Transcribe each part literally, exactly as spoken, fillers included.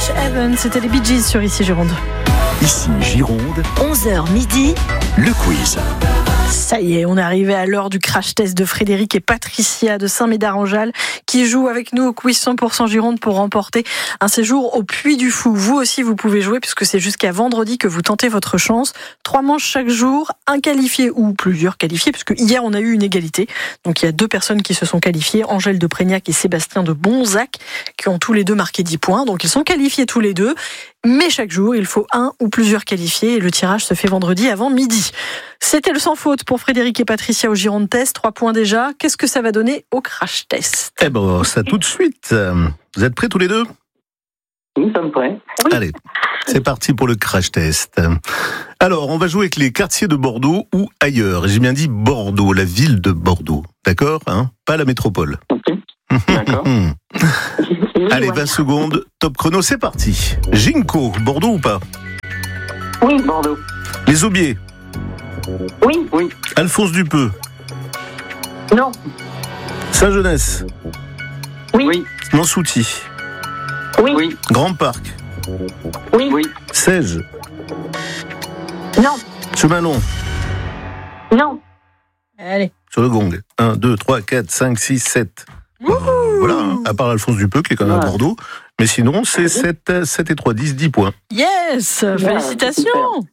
Josh Evans, c'était les Bee Gees sur Ici Gironde. Ici Gironde, onze heures midi, le quiz. Ça y est, on est arrivé à l'heure du crash test de Frédéric et Patricia de Saint-Médard-en-Jalles qui jouent avec nous au quiz cent pour cent Gironde pour remporter un séjour au Puy du Fou. Vous aussi, vous pouvez jouer puisque c'est jusqu'à vendredi que vous tentez votre chance. Trois manches chaque jour, un qualifié ou plusieurs qualifiés puisque hier on a eu une égalité. Donc il y a deux personnes qui se sont qualifiées, Angèle de Prégnac et Sébastien de Bonzac, qui ont tous les deux marqué dix points. Donc ils sont qualifiés tous les deux. Mais chaque jour, il faut un ou plusieurs qualifiés et le tirage se fait vendredi avant midi. C'était le sans faute pour Frédéric et Patricia au Gironde Test. Trois points déjà. Qu'est-ce que ça va donner au crash test ? Eh ben, ça tout de suite. Vous êtes prêts tous les deux ? Nous sommes prêts. Oui. Allez, c'est parti pour le crash test. Alors, on va jouer avec les quartiers de Bordeaux ou ailleurs. J'ai bien dit Bordeaux, la ville de Bordeaux. D'accord, hein ? Pas la métropole. Ok. D'accord. Allez, vingt secondes, top chrono, c'est parti. Ginko, Bordeaux ou pas ? Oui, Bordeaux. Les Aubiers, Oui, oui. Alphonse Dupeux, Non. Saint-Genès, Oui. Oui. Nansouty, Oui. Oui. Grand Parc, Oui. Oui. Sège, Non. Chemin Long, Non. Allez. sur le gong. un, deux, trois, quatre, cinq, six, sept. Voilà, hein, à part Alphonse Dupeux qui est quand même à Ouais. Bordeaux. Mais sinon, c'est sept, sept et trois, dix, dix points. Yes, félicitations.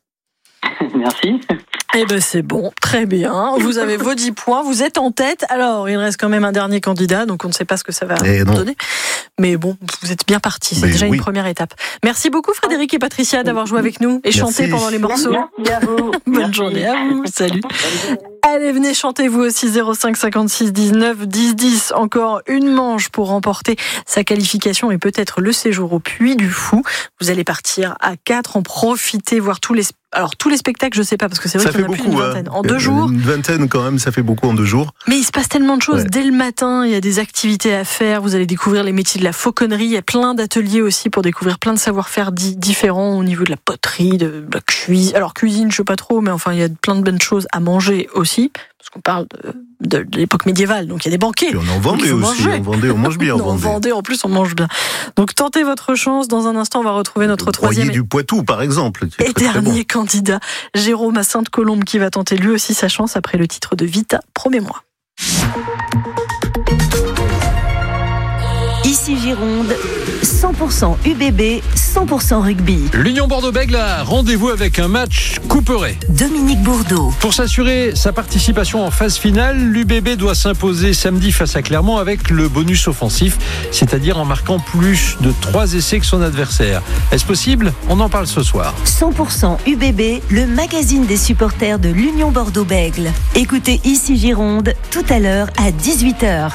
Merci. Eh ben c'est bon, très bien. Vous avez vos dix points, vous êtes en tête. Alors, il reste quand même un dernier candidat, donc on ne sait pas ce que ça va Eh non. donner. Mais bon, vous êtes bien partis, c'est Mais déjà oui. une première étape. Merci beaucoup Frédéric et Patricia d'avoir joué avec nous et Merci. chanté pendant les morceaux. Merci à vous. Bonne Merci. journée à vous, salut. Allez, venez chanter vous aussi, zéro cinq cinquante-six dix-neuf dix dix. Encore une manche pour remporter sa qualification et peut-être le séjour au Puy du Fou. Vous allez partir à quatre, en profiter, voir tous les... Alors, tous les spectacles, je sais pas, parce que c'est vrai Ça qu'il y fait en a plus beaucoup. d'une hein. vingtaine. En deux jours. Une vingtaine quand même, ça fait beaucoup en deux jours. Mais il se passe tellement de choses. Ouais. Dès le matin, il y a des activités à faire. Vous allez découvrir les métiers de la fauconnerie. Il y a plein d'ateliers aussi pour découvrir plein de savoir-faire di- différents au niveau de la poterie, de la cuisine. Alors, cuisine, je sais pas trop, mais enfin, il y a plein de bonnes choses à manger aussi. Parce qu'on parle de, de, de l'époque médiévale. Donc, il y a des banquets. Puis on en Donc, vendait il faut aussi. manger. On vendait, on mange bien. Non, on on vendait. vendait, en plus, on mange bien. Donc, tentez votre chance. Dans un instant, on va retrouver notre Le troisième Broyer du Poitou, par exemple. qui est et très, très dernier bon. candidat, Jérôme à Sainte-Colombe, qui va tenter lui aussi sa chance après le titre de Vita, promets-moi. ici Gironde, cent pour cent U B B, cent pour cent rugby. L'Union Bordeaux-Bègles a rendez-vous avec un match couperé. Dominique Bourdeau, Pour s'assurer sa participation en phase finale, l'U B B doit s'imposer samedi face à Clermont avec le bonus offensif, c'est-à-dire en marquant plus de trois essais que son adversaire. Est-ce possible ? On en parle ce soir. cent pour cent U B B, le magazine des supporters de l'Union Bordeaux-Bègles. Écoutez ici Gironde, tout à l'heure à dix-huit heures.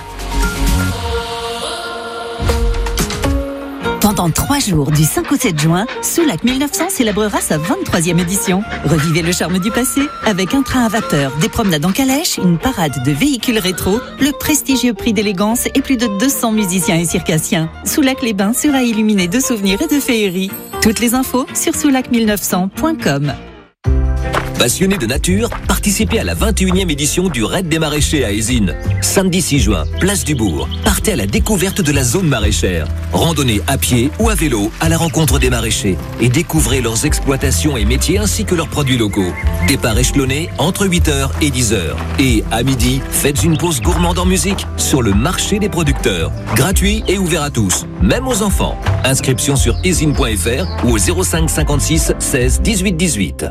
Pendant trois jours, du cinq au sept juin, Soulac mille neuf cents célébrera sa vingt-troisième édition. Revivez le charme du passé avec un train à vapeur, des promenades en calèche, une parade de véhicules rétro, le prestigieux prix d'élégance et plus de deux cents musiciens et circassiens. Soulac-les-Bains sera illuminé de souvenirs et de féeries. Toutes les infos sur soulac mille neuf cents point com. Passionnés de nature, participez à la vingt et unième édition du Raid des Maraîchers à Ézines. Samedi six juin, place du Bourg. Partez à la découverte de la zone maraîchère. Randonnez à pied ou à vélo à la rencontre des maraîchers et découvrez leurs exploitations et métiers ainsi que leurs produits locaux. Départ échelonné entre huit heures et dix heures. Et à midi, faites une pause gourmande en musique sur le marché des producteurs. Gratuit et ouvert à tous, même aux enfants. Inscription sur ezine point f r ou au zéro cinq cinquante-six seize dix-huit dix-huit.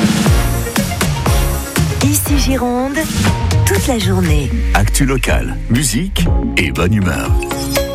Ici Gironde, toute la journée. Actu locale, musique et bonne humeur.